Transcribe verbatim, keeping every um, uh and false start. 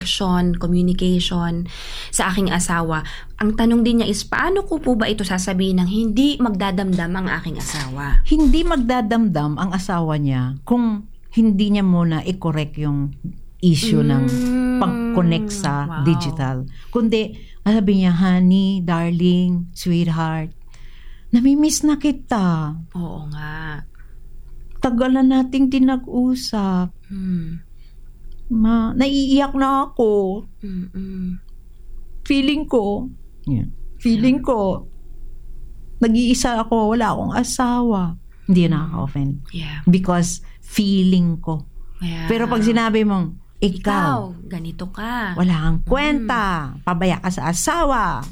communication sa aking asawa. Ang tanong din niya is, paano ko po ba ito sasabihin ng hindi magdadamdam ang aking asawa? Hindi magdadamdam ang asawa niya kung hindi niya muna i-correct yung issue mm. ng pag-connect sa wow. digital. Kundi, sabi niya, honey, darling, sweetheart, namimiss na kita. Oo nga. Tagalan nating di nag-usap. Hmm. Ma, naiiyak na ako. Mm-mm. Feeling ko, yeah. feeling ko, nag-iisa ako, wala akong asawa. Hindi na nakaka-offend. Yeah. Because feeling ko. Yeah. Pero pag sinabi mong, ikaw, ikaw ganito ka. wala kang kwenta, mm. pabaya ka sa asawa,